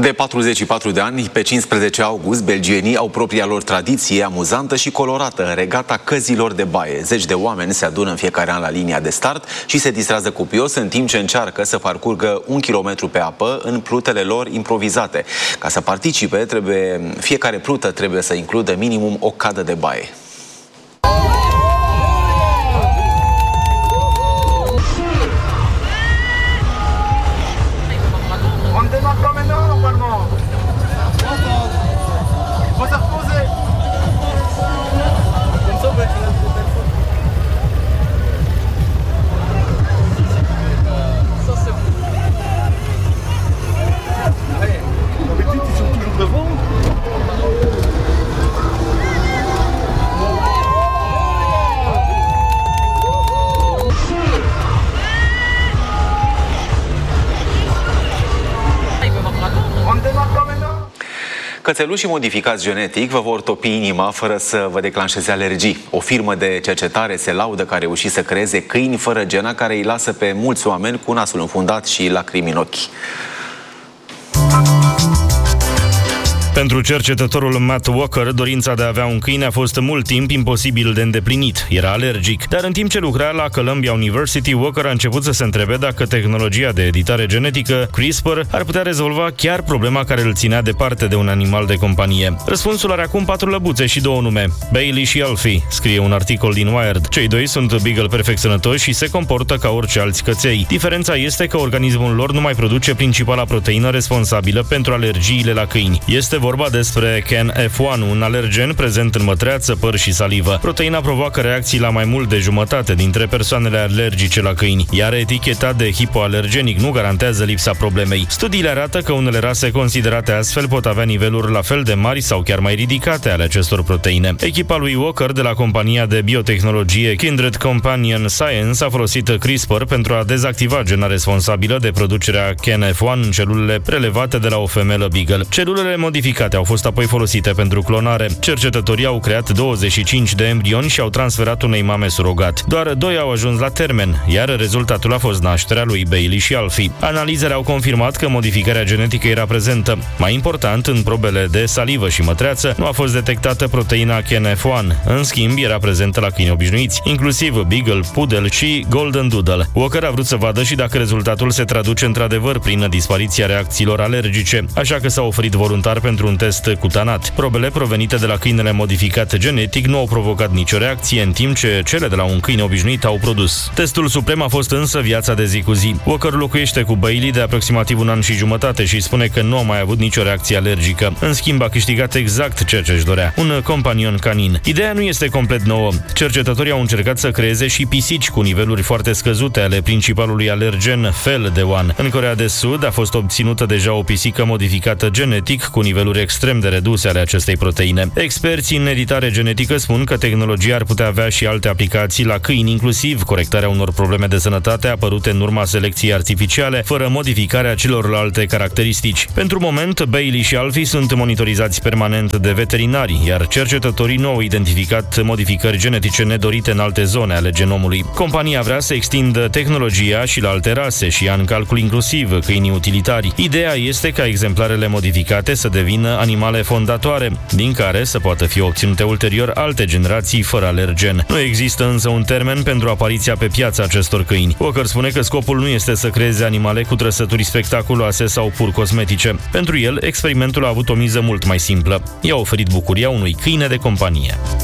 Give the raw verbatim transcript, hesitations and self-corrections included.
De patruzeci și patru de ani, pe cincisprezece august, belgienii au propria lor tradiție amuzantă și colorată, regata căzilor de baie. Zeci de oameni se adună în fiecare an la linia de start și se distrează copios în timp ce încearcă să parcurgă un kilometru pe apă în plutele lor improvizate. Ca să participe, trebuie, fiecare plută trebuie să includă minimum o cadă de baie. Cățelușii modificați genetic vă vor topi inima fără să vă declanșeze alergii. O firmă de cercetare se laudă că a reușit să creeze câini fără gena care îi lasă pe mulți oameni cu nasul înfundat și lacrimi în ochi. Pentru cercetătorul Matt Walker, dorința de a avea un câine a fost mult timp imposibil de îndeplinit. Era alergic. Dar în timp ce lucra la Columbia University, Walker a început să se întrebe dacă tehnologia de editare genetică, CRISPR, ar putea rezolva chiar problema care îl ținea departe de un animal de companie. Răspunsul are acum patru lăbuțe și două nume, Bailey și Alfie, scrie un articol din Wired. Cei doi sunt beagle perfect sănătoși și se comportă ca orice alți căței. Diferența este că organismul lor nu mai produce principala proteină responsabilă pentru alergiile la câini. Este vorba despre C A N F unu, un alergen prezent în mătreață, păr și salivă. Proteina provoacă reacții la mai mult de jumătate dintre persoanele alergice la câini, iar eticheta de hipoalergenic nu garantează lipsa problemei. Studiile arată că unele rase considerate astfel pot avea niveluri la fel de mari sau chiar mai ridicate ale acestor proteine. Echipa lui Walker de la compania de biotehnologie Kindred Companion Science a folosit CRISPR pentru a dezactiva gena responsabilă de producerea C A N F unu în celulele prelevate de la o femelă beagle. Celulele modificate au fost apoi folosite pentru clonare. Cercetătorii au creat douăzeci și cinci de embrioni și au transferat unei mame surogat. Doar doi au ajuns la termen, iar rezultatul a fost nașterea lui Bailey și Alfie. Analizele au confirmat că modificarea genetică era prezentă. Mai important, în probele de salivă și mătreață nu a fost detectată proteina C A N F unu. În schimb, era prezentă la câini obișnuiți, inclusiv beagle, poodle și golden doodle. Walker a vrut să vadă și dacă rezultatul se traduce într-adevăr prin dispariția reacțiilor alergice, așa că s-a oferit voluntar pentru un test cutanat. Probele provenite de la câinele modificat genetic nu au provocat nicio reacție, în timp ce cele de la un câine obișnuit au produs. Testul suprem a fost însă viața de zi cu zi. Walker locuiește cu Bailey de aproximativ un an și jumătate și spune că nu a mai avut nicio reacție alergică. În schimb, a câștigat exact ceea ce își dorea, un companion canin. Ideea nu este complet nouă. Cercetătorii au încercat să creeze și pisici cu niveluri foarte scăzute ale principalului alergen F L D unu. În Coreea de Sud a fost obținută deja o pisică modificată genetic cu niveluri extrem de reduse ale acestei proteine. Experții în editare genetică spun că tehnologia ar putea avea și alte aplicații la câini, inclusiv corectarea unor probleme de sănătate apărute în urma selecției artificiale, fără modificarea celorlalte caracteristici. Pentru moment, Bailey și Alfie sunt monitorizați permanent de veterinari, iar cercetătorii nu au identificat modificări genetice nedorite în alte zone ale genomului. Compania vrea să extindă tehnologia și la alte rase și ia în calcul inclusiv câinii utilitari. Ideea este ca exemplarele modificate să devină animale fondatoare, din care să poată fi obținute ulterior alte generații fără alergen. Nu există însă un termen pentru apariția pe piață acestor câini. Walker spune că scopul nu este să creeze animale cu trăsături spectaculoase sau pur cosmetice. Pentru el, experimentul a avut o miză mult mai simplă. I-a oferit bucuria unui câine de companie.